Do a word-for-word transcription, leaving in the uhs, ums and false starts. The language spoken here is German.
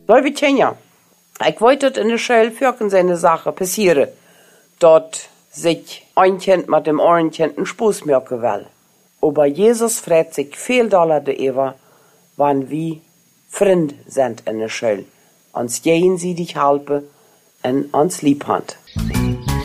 Liebe Tjenja, ich wollte in der Schule für seine Sache passieren. Dort sich ein Kind mit dem anderen Kind einen Spaß machen will. Aber Jesus fragt sich viel doller darüber, wann wir Freund sind in der Schule. Uns gegenseitig helfen und uns lieb haben.